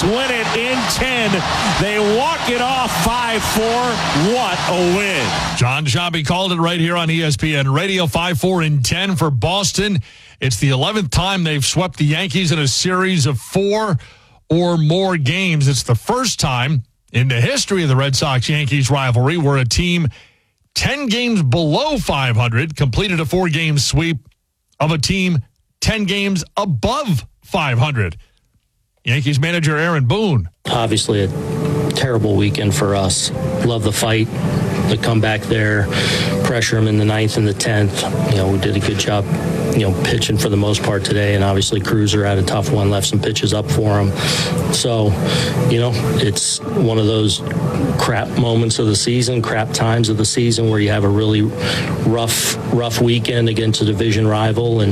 Sox win it in 10. They walk it off 5-4. What a win. John Shabby called it right here on ESPN Radio. 5-4 in 10 for Boston. It's the 11th time they've swept the Yankees in a series of 4 or more games. It's the first time in the history of the Red Sox-Yankees rivalry where a team 10 games below 500 completed a 4-game sweep of a team 10 games above 500. Yankees manager Aaron Boone. Obviously a terrible weekend for us. Love the fight, the comeback there, pressure them in the 9th and the 10th. We did a good job, pitching for the most part today, and obviously Cruiser had a tough one, left some pitches up for him. So, it's one of those crap moments of the season, crap times of the season where you have a really rough weekend against a division rival,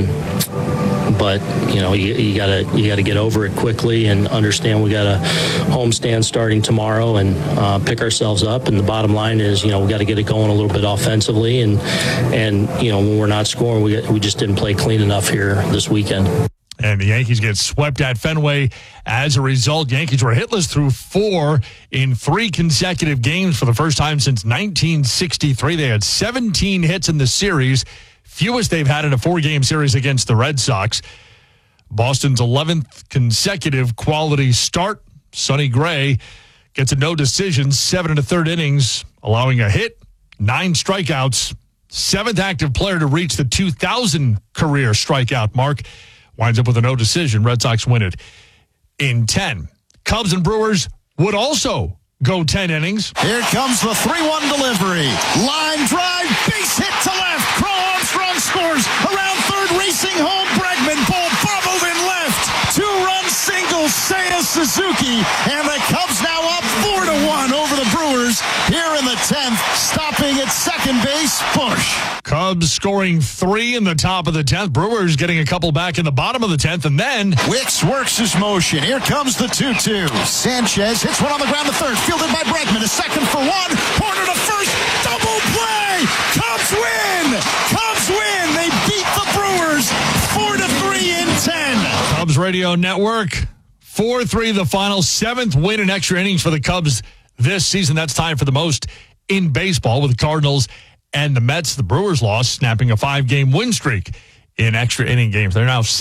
but you gotta get over it quickly and understand we got a homestand starting tomorrow and pick ourselves up. And the bottom line is, we got to get it going a little bit offensively, and when we're not scoring, we just didn't play clean enough here this weekend. And the Yankees get swept at Fenway. As a result, Yankees were hitless through 4 in 3 consecutive games for the first time since 1963. They had 17 hits in the series, fewest they've had in a 4-game series against the Red Sox. Boston's 11th consecutive quality start. Sonny Gray gets a no decision, 7 1/3 innings, allowing a hit, 9 strikeouts, 7th active player to reach the 2,000 career strikeout mark. Winds up with a no decision. Red Sox win it in 10. Cubs and Brewers would also go 10 innings. Here comes the 3-1 delivery. Line drive, base hit to left. Crow Armstrong scores. Around third, racing home. Bregman, ball bobbled in left. 2-run single, Seiya Suzuki. And the Cubs now up 4-1 over the Brewers here in the 10th. Stopping at second base, Bush. Cubs scoring 3 in the top of the 10th. Brewers getting a couple back in the bottom of the 10th. And then Wicks works his motion. Here comes the 2-2. Sanchez hits one on the ground to third. Fielded by Bregman. A second for one. Corner to first. Double play. Cubs win. Cubs win. They beat the Brewers 4-3 in 10. Cubs Radio Network. 4-3 the final. 7th win in extra innings for the Cubs this season. That's tied for the most in baseball with the Cardinals and the Mets. The Brewers lost, snapping a 5-game win streak in extra inning games. They're now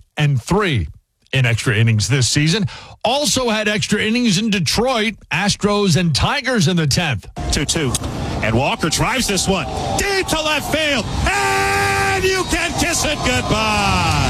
6-3 in extra innings this season. Also had extra innings in Detroit. Astros and Tigers in the 10th. 2-2. And Walker drives this one deep to left field. And you can kiss it goodbye.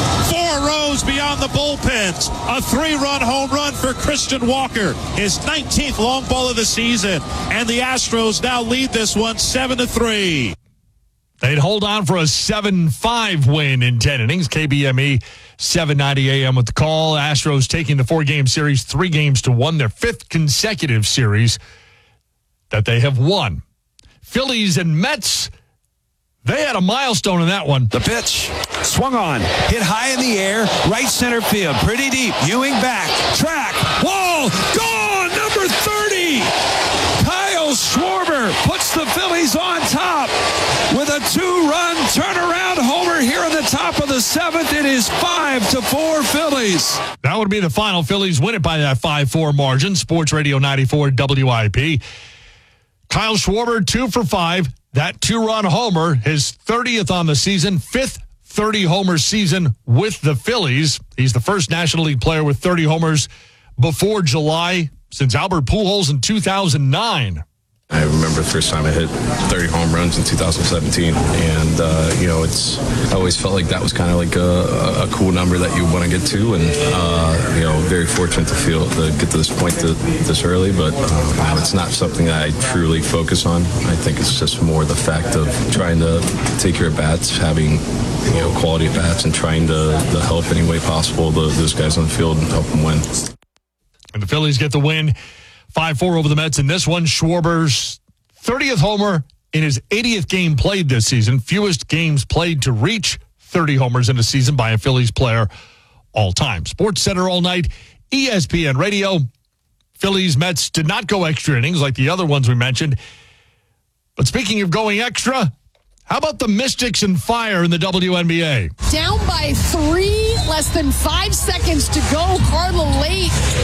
4 rows beyond the bullpens. A 3-run home run for Christian Walker. His 19th long ball of the season. And the Astros now lead this one 7-3. They'd hold on for a 7-5 win in 10 innings. KBME 790 AM with the call. Astros taking the 4-game series 3-1, their 5th consecutive series that they have won. Phillies and Mets, they had a milestone in that one. The pitch swung on, hit high in the air, right center field, pretty deep. Ewing back, track, wall, gone, number 30. Kyle Schwarber puts the Phillies on top with a 2-run turnaround homer here in the top of the 7th. It is 5-4 Phillies. That would be the final. Phillies win it by that 5-4 margin. Sports Radio 94 WIP. Kyle Schwarber, 2 for 5. That 2-run homer, his 30th on the season, 5th 30-homer season with the Phillies. He's the first National League player with 30 homers before July since Albert Pujols in 2009. I remember the first time I hit 30 home runs in 2017, and I always felt like that was kind of like a cool number that you want to get to, and very fortunate to get to this point this early, but it's not something that I truly focus on. I think it's just more the fact of trying to take care of bats, having quality at bats, and trying to help any way possible those guys on the field and help them win. And the Phillies get the win 5-4 over the Mets in this one. Schwarber's 30th homer in his 80th game played this season. Fewest games played to reach 30 homers in a season by a Phillies player all time. Sports Center all night, ESPN Radio. Phillies, Mets did not go extra innings like the other ones we mentioned. But speaking of going extra, how about the Mystics and Fire in the WNBA? Down by 3, less than 5 seconds to go. Carla Lake